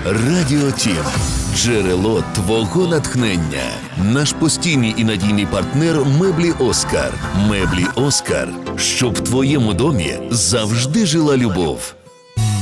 Радіо Тім. Джерело твого натхнення. Наш постійний і надійний партнер Меблі Оскар. Меблі Оскар. Щоб в твоєму домі завжди жила любов.